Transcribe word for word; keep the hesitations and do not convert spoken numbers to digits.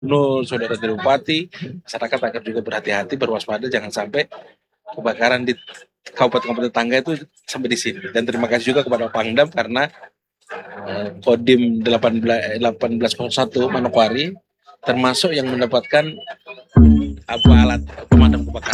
Gubernur, saudara dari Bupati, masyarakat agar juga berhati-hati, berwaspada, jangan sampai kebakaran di kabupaten-kabupaten tetangga itu sampai di sini. Dan terima kasih juga kepada Pangdam karena uh, Kodim satu delapan nol satu Manokwari termasuk yang mendapatkan apa alat pemadam kebakaran.